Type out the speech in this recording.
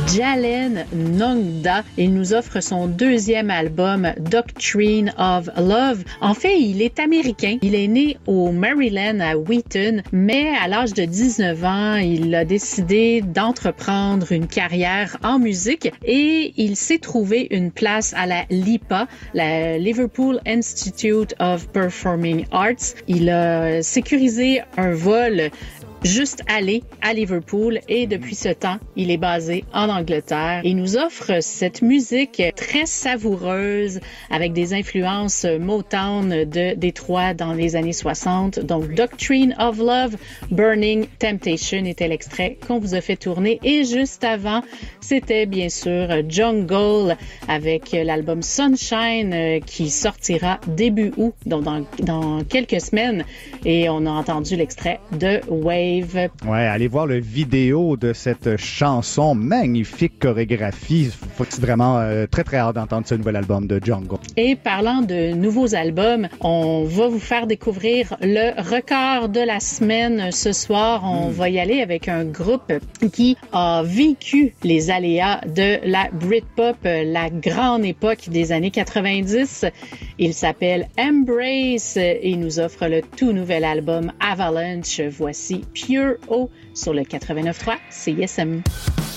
Jalen Nongda. Il nous offre son deuxième album, Doctrine of Love. En fait, il est américain. Il est né au Maryland, à Wheaton, mais à l'âge de 19 ans, il a décidé d'entreprendre une carrière en musique et il s'est trouvé une place à la LIPA, la Liverpool Institute of Performing Arts. Il a sécurisé un vol juste aller à Liverpool et depuis ce temps, il est basé en Angleterre. Il nous offre cette musique très savoureuse avec des influences Motown de Détroit dans les années 60. Donc, Doctrine of Love, Burning Temptation était l'extrait qu'on vous a fait tourner. Et juste avant, c'était bien sûr Jungle avec l'album Sunshine qui sortira début août, donc dans quelques semaines. Et on a entendu l'extrait de Wave. Ouais, allez voir le vidéo de cette chanson, magnifique chorégraphie. Faut vraiment très très hâte d'entendre ce nouvel album de Jungle. Et parlant de nouveaux albums, on va vous faire découvrir le record de la semaine ce soir. On va y aller avec un groupe qui a vécu les aléas de la Britpop, la grande époque des années 90. Il s'appelle Embrace et il nous offre le tout nouvel album Avalanche. Voici Pure O sur le 89.3 CISM.